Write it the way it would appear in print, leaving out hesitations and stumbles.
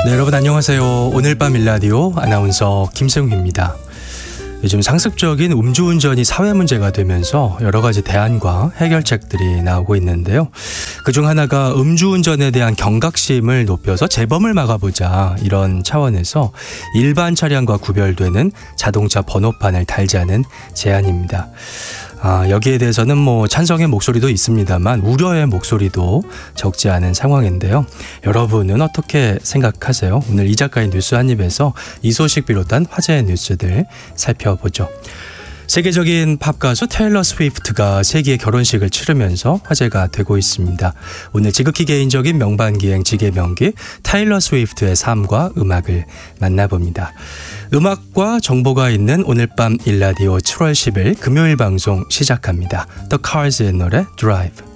네, 여러분 안녕하세요. 오늘 밤 일라디오 아나운서 김승휘입니다. 요즘 상습적인 음주운전이 사회 문제가 되면서 여러 가지 대안과 해결책들이 나오고 있는데요. 그중 하나가 음주운전에 대한 경각심을 높여서 재범을 막아보자, 이런 차원에서 일반 차량과 구별되는 자동차 번호판을 달자는 제안입니다. 여기에 대해서는 찬성의 목소리도 있습니다만 우려의 목소리도 적지 않은 상황인데요. 여러분은 어떻게 생각하세요? 오늘 이 작가의 뉴스 한 입에서 이 소식 비롯한 화제의 뉴스들 살펴보죠. 세계적인 팝 가수 테일러 스위프트가 세기의 결혼식을 치르면서 화제가 되고 있습니다. 오늘 지극히 개인적인 명반기행 지계명기 테일러 스위프트의 삶과 음악을 만나봅니다. 음악과 정보가 있는 오늘 밤 일라디오 7월 10일 금요일 방송 시작합니다. The Cars의 노래 Drive.